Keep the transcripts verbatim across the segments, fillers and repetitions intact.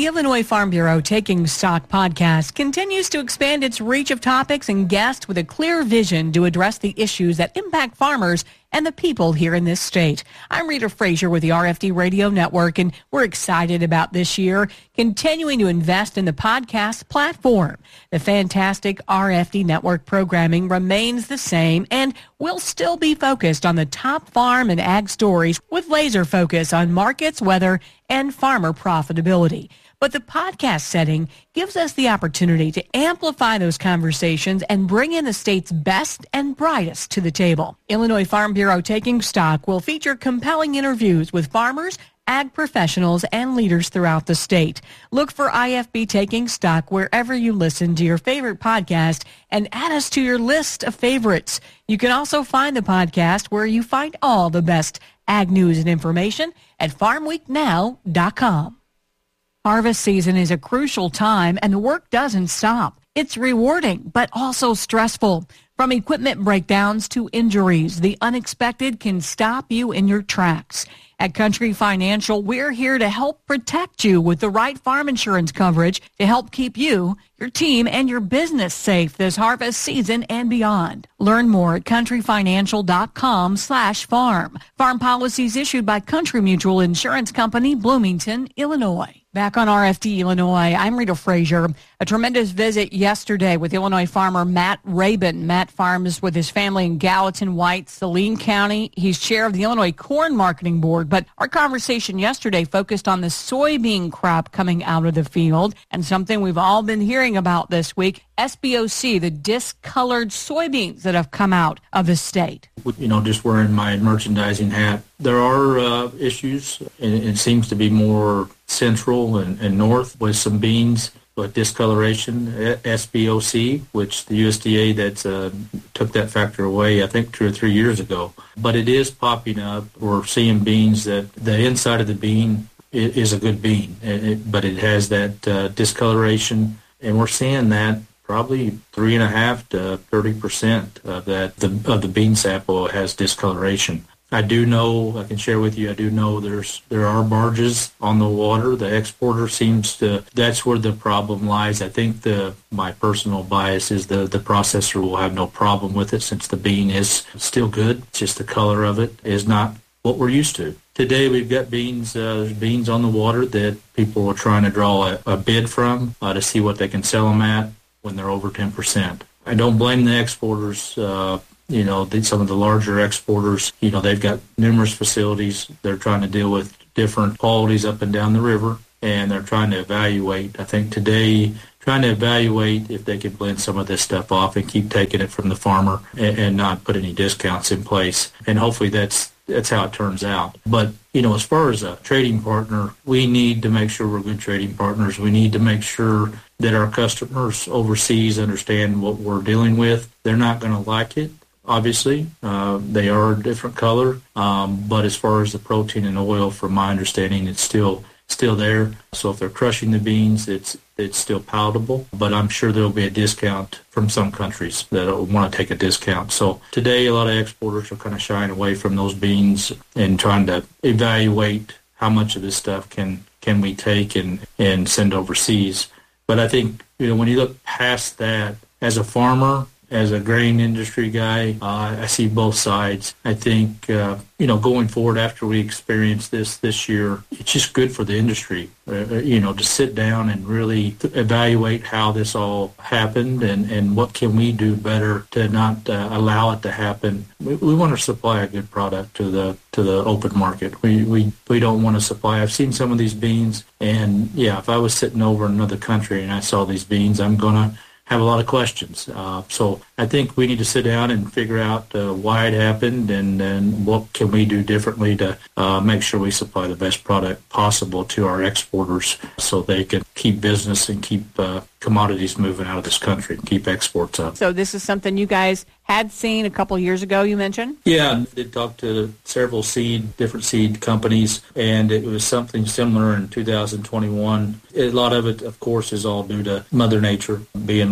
The Illinois Farm Bureau Taking Stock podcast continues to expand its reach of topics and guests with a clear vision to address the issues that impact farmers and the people here in this state. I'm Rita Frazier with the R F D Radio Network, and we're excited about this year continuing to invest in the podcast platform. The fantastic R F D Network programming remains the same, and we'll still be focused on the top farm and ag stories with laser focus on markets, weather, and farmer profitability. But the podcast setting gives us the opportunity to amplify those conversations and bring in the state's best and brightest to the table. Illinois Farm Bureau Taking Stock will feature compelling interviews with farmers, ag professionals, and leaders throughout the state. Look for I F B Taking Stock wherever you listen to your favorite podcast and add us to your list of favorites. You can also find the podcast where you find all the best ag news and information at farm week now dot com. Harvest season is a crucial time, and the work doesn't stop. It's rewarding, but also stressful. From equipment breakdowns to injuries, the unexpected can stop you in your tracks. At Country Financial, we're here to help protect you with the right farm insurance coverage to help keep you, your team, and your business safe this harvest season and beyond. Learn more at countryfinancial.com slash farm. Farm policies issued by Country Mutual Insurance Company, Bloomington, Illinois. Back on R F D Illinois, I'm Rita Frazier. A tremendous visit yesterday with Illinois farmer Matt Rabin. Matt farms with his family in Gallatin White, Saline County. He's chair of the Illinois Corn Marketing Board. But our conversation yesterday focused on the soybean crop coming out of the field and something we've all been hearing about this week, S B O C, the discolored soybeans that have come out of the state. You know, just wearing my merchandising hat, there are uh, issues, and it seems to be more central and, and north with some beans, but discoloration, S B O C, which the U S D A that's uh, took that factor away, I think, two or three years ago. But it is popping up. We're seeing beans that the inside of the bean is a good bean, it, but it has that uh, discoloration, and we're seeing that probably three and a half to thirty percent of that the of the bean sample has discoloration. I do know, I can share with you, I do know there's there are barges on the water. The exporter seems to, that's where the problem lies. I think the my personal bias is the, the processor will have no problem with it since the bean is still good. It's just the color of it is not what we're used to. Today we've got beans, uh, there's beans on the water that people are trying to draw a, a bid from uh, to see what they can sell them at when they're over ten percent. I don't blame the exporters. Uh, You know, some of the larger exporters, you know, they've got numerous facilities. They're trying to deal with different qualities up and down the river, and they're trying to evaluate. I think today, trying to evaluate if they can blend some of this stuff off and keep taking it from the farmer and, and not put any discounts in place. And hopefully that's that's how it turns out. But, you know, as far as a trading partner, we need to make sure we're good trading partners. We need to make sure that our customers overseas understand what we're dealing with. They're not going to like it. Obviously, uh, they are a different color, um, but as far as the protein and oil, from my understanding, it's still still there. So if they're crushing the beans, it's it's still palatable, but I'm sure there'll be a discount from some countries that want to take a discount. So today, a lot of exporters are kind of shying away from those beans and trying to evaluate how much of this stuff can, can we take and, and send overseas. But I think, you know, when you look past that, as a farmer, as a grain industry guy, uh, I see both sides. I think, uh, you know, going forward after we experience this this year, it's just good for the industry, uh, you know, to sit down and really evaluate how this all happened and, and what can we do better to not uh, allow it to happen. We, we want to supply a good product to the to the open market. We, we, we don't want to supply. I've seen some of these beans, and, yeah, if I was sitting over in another country and I saw these beans, I'm going to have a lot of questions. Uh, so I think we need to sit down and figure out uh, why it happened and, and what can we do differently to uh, make sure we supply the best product possible to our exporters so they can keep business and keep uh, commodities moving out of this country and keep exports up. So this is something you guys had seen a couple years ago, you mentioned? Yeah, I did talk to several seed, different seed companies, and it was something similar in two thousand twenty-one. A lot of it, of course, is all due to Mother Nature being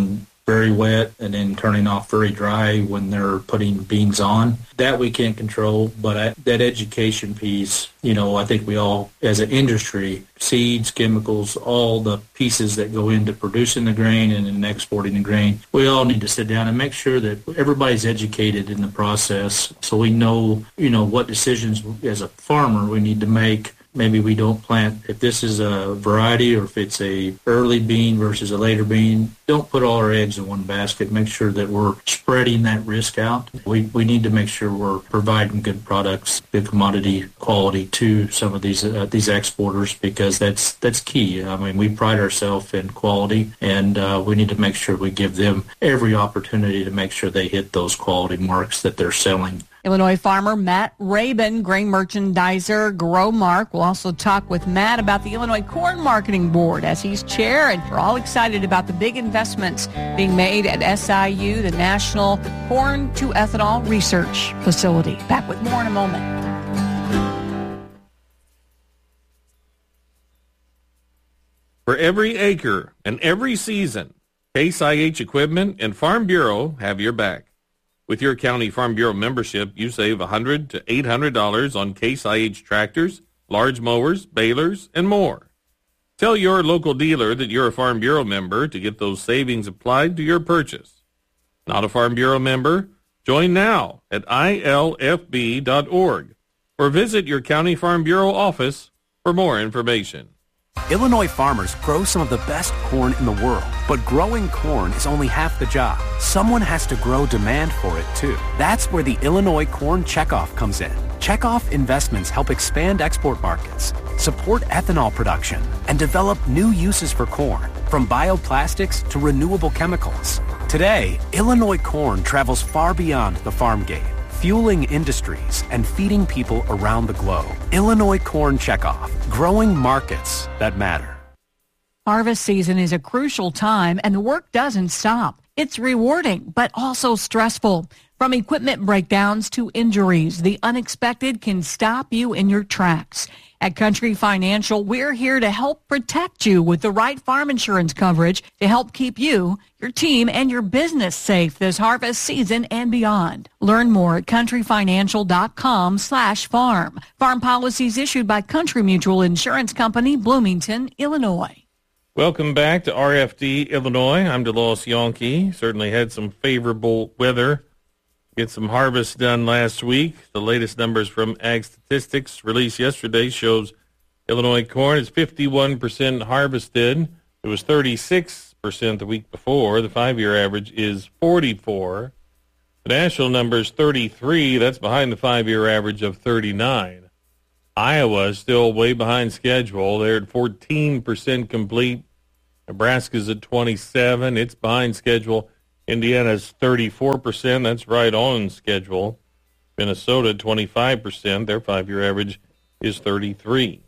very wet and then turning off very dry when they're putting beans on. That we can't control, but I, that education piece, you know, I think we all, as an industry, seeds, chemicals, all the pieces that go into producing the grain and then exporting the grain, we all need to sit down and make sure that everybody's educated in the process so we know, you know, what decisions as a farmer we need to make. Maybe we don't plant, if this is a variety or if it's a early bean versus a later bean, don't put all our eggs in one basket. Make sure that we're spreading that risk out. We we need to make sure we're providing good products, good commodity quality to some of these uh, these exporters because that's that's key. I mean, we pride ourselves in quality, and uh, we need to make sure we give them every opportunity to make sure they hit those quality marks that they're selling. Illinois farmer Matt Rabin, grain merchandiser, Growmark. We'll also talk with Matt about the Illinois Corn Marketing Board as he's chair, and we're all excited about the big investments being made at S I U, the National Corn to Ethanol Research Facility. Back with more in a moment. For every acre and every season, Case I H Equipment and Farm Bureau have your back. With your County Farm Bureau membership, you save one hundred dollars to eight hundred dollars on Case I H tractors, large mowers, balers, and more. Tell your local dealer that you're a Farm Bureau member to get those savings applied to your purchase. Not a Farm Bureau member? Join now at I L F B dot org or visit your County Farm Bureau office for more information. Illinois farmers grow some of the best corn in the world, but growing corn is only half the job. Someone has to grow demand for it, too. That's where the Illinois Corn Checkoff comes in. Checkoff investments help expand export markets, support ethanol production, and develop new uses for corn, from bioplastics to renewable chemicals. Today, Illinois corn travels far beyond the farm gate, fueling industries and feeding people around the globe. Illinois Corn Checkoff, growing markets that matter. Harvest season is a crucial time, and the work doesn't stop. It's rewarding, but also stressful. From equipment breakdowns to injuries, the unexpected can stop you in your tracks. At Country Financial, we're here to help protect you with the right farm insurance coverage to help keep you, your team, and your business safe this harvest season and beyond. Learn more at countryfinancial.com slash farm. Farm policies issued by Country Mutual Insurance Company, Bloomington, Illinois. Welcome back to R F D Illinois. I'm DeLois Yonke. Certainly had some favorable weather. Get some harvest done last week. The latest numbers from Ag Statistics released yesterday shows Illinois corn is fifty-one percent harvested. It was thirty-six percent the week before. The five-year average is forty-four. The national number is thirty-three. That's behind the five-year average of thirty-nine. Iowa is still way behind schedule. They're at fourteen percent complete. Nebraska's at twenty-seven. It's behind schedule. Indiana's thirty-four percent. That's right on schedule. Minnesota, twenty-five percent. Their five-year average is thirty-three.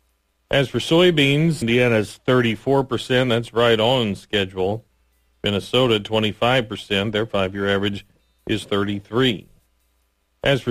As for soybeans, Indiana's thirty-four percent. That's right on schedule. Minnesota, twenty-five percent. Their five-year average is thirty-three. As for